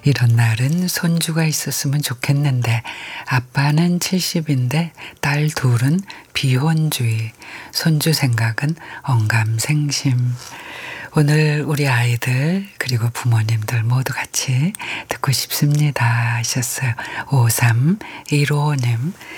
이런 날은 손주가 있었으면 좋겠는데 아빠는 70인데 딸 둘은 비혼주의. 손주 생각은 언감생심. 오늘 우리 아이들 그리고 부모님들 모두 같이 듣고 싶습니다 하셨어요. 5315님.